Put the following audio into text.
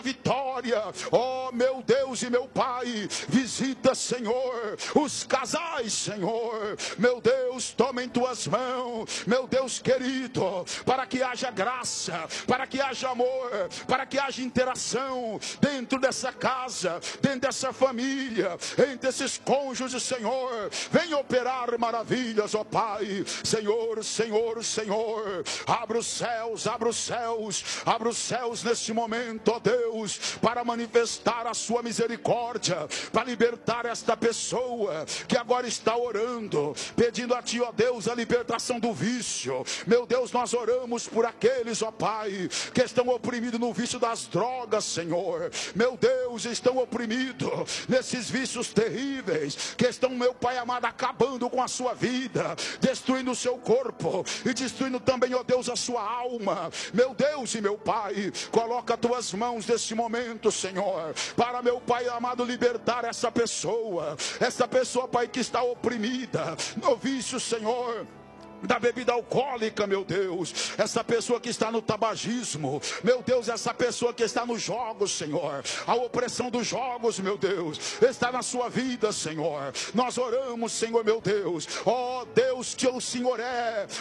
vitória. Oh, meu Deus e meu Pai, visita, Senhor, os casais, Senhor. Meu Deus, toma em tuas mãos, meu Deus querido, para que haja graça, para que haja amor, para que haja interação dentro dessa casa, dentro dessa família, entre esses cônjuges, Senhor. Vem operar maravilhas, ó Pai. Senhor, Senhor, Senhor, abra os céus, abra os céus, abra os céus neste momento, ó Deus, para manifestar a sua misericórdia, para libertar esta pessoa que agora está orando, pedindo a Ti, ó Deus, a libertação do vício. Meu Deus, nós oramos por aqueles, ó Pai, que estão oprimidos no vício das drogas, Senhor. Meu Deus, estão oprimidos nesses vícios terríveis, que estão, meu Pai amado, acabando com a sua vida, destruindo o seu corpo e destruindo também, ó Deus, a sua alma. Meu Deus e meu Pai, coloca as Tuas mãos nesse momento, Senhor, para, meu Pai amado, libertar essa pessoa, Pai, que está oprimida no vício, Senhor, da bebida alcoólica, meu Deus, essa pessoa que está no tabagismo, meu Deus, essa pessoa que está nos jogos, Senhor, a opressão dos jogos, meu Deus, está na sua vida, Senhor. Nós oramos, Senhor, meu Deus, ó Deus, que o Senhor é